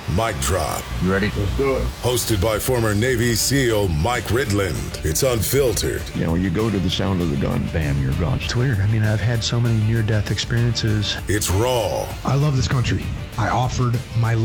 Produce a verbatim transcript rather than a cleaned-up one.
Mic Drop. You ready? Let's do it. Hosted by former Navy SEAL Mike Ridland. It's unfiltered. You know, you go to the sound of the gun, bam, you're gone. It's weird. I mean, I've had so many near-death experiences. It's raw. I love this country. I offered my